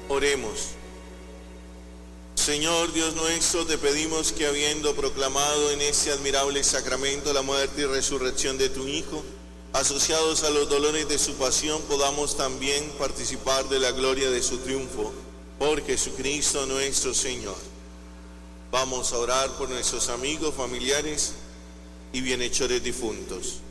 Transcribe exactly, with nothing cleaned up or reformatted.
Oremos. Señor Dios nuestro, te pedimos que habiendo proclamado en este admirable sacramento la muerte y resurrección de tu Hijo, asociados a los dolores de su pasión, podamos también participar de la gloria de su triunfo, por Jesucristo nuestro Señor. Vamos a orar por nuestros amigos, familiares y bienhechores difuntos.